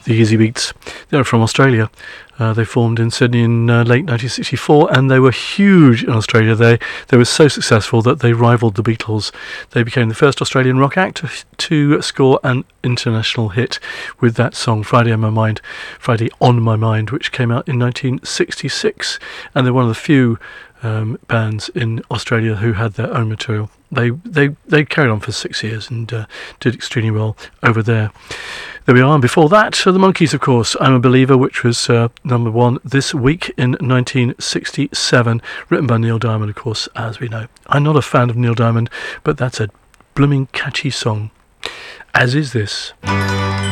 the Easy Beats. They're from Australia. They formed in Sydney in late 1964, and they were huge in Australia. They were so successful that they rivaled the Beatles. They became the first Australian rock act to score an international hit with that song Friday on My Mind, which came out in 1966, and they're one of the few bands in Australia who had their own material. They carried on for 6 years and did extremely well over there. There we are. And before that, the Monkees, of course, I'm a Believer, which was number one this week in 1967, written by Neil Diamond, of course, as we know. I'm not a fan of Neil Diamond, but that's a blooming catchy song, as is this.